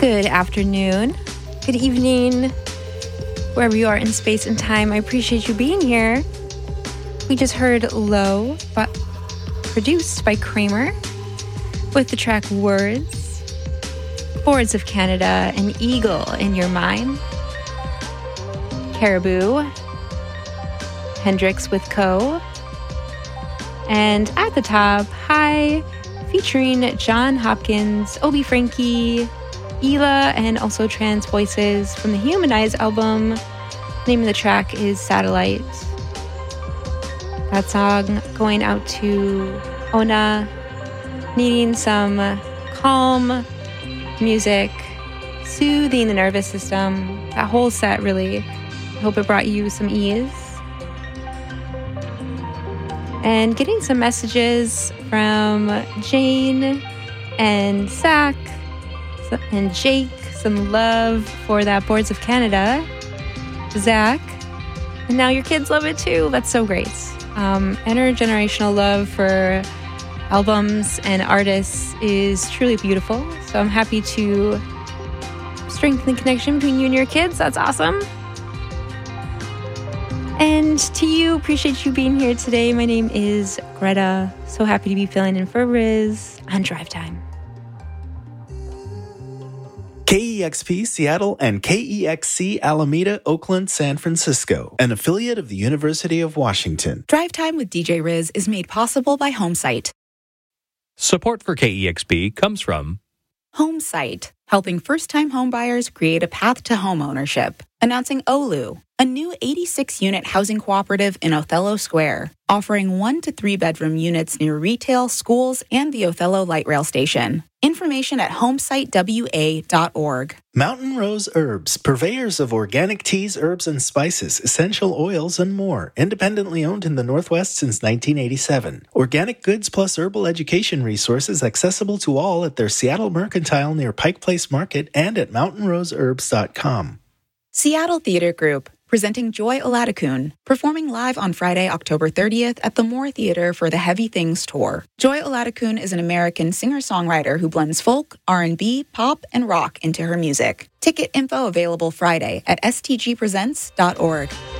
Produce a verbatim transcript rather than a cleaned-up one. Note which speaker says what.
Speaker 1: Good afternoon, good evening, wherever you are in space and time. I appreciate you being here. We just heard Low, but produced by Kramer, with the track Words, Boards of Canada, and Eagle in Your Mind. Caribou, Hendrix with Co. And at the top, Hi, featuring John Hopkins, Obi Frankie, Ela, and also trans voices from the Humanize album. The name of the track is Satellite. That song going out to Ona, needing some calm music, soothing the nervous system. That whole set really, I hope it brought you some ease. And getting some messages from Jane and Zach and Jake, some love for that Boards of Canada. Zach, and now your kids love it too. That's so great. Um, intergenerational love for albums and artists is truly beautiful. So I'm happy to strengthen the connection between you and your kids. That's awesome. And to you, appreciate you being here today. My name is Greta. So happy to be filling in for Riz on Drive Time.
Speaker 2: K E X P Seattle and K E X C Alameda, Oakland, San Francisco, an affiliate of the University of Washington.
Speaker 3: Drive Time with D J Riz is made possible by HomeSite.
Speaker 4: Support for K E X P comes from
Speaker 3: HomeSite, helping first-time homebuyers create a path to homeownership. Announcing Olu, a new eighty-six unit housing cooperative in Othello Square, offering one to three bedroom units near retail, schools, and the Othello Light Rail Station. Information at homesite w a dot org.
Speaker 2: Mountain Rose Herbs, purveyors of organic teas, herbs, and spices, essential oils, and more. Independently owned in the Northwest since nineteen eighty-seven. Organic goods plus herbal education resources accessible to all at their Seattle Mercantile near Pike Place Market and at mountain rose herbs dot com.
Speaker 3: Seattle Theater Group, presenting Joy Oladokun, performing live on Friday, October thirtieth at the Moore Theater for the Heavy Things Tour. Joy Oladokun is an American singer-songwriter who blends folk, R and B, pop, and rock into her music. Ticket info available Friday at s t g presents dot org.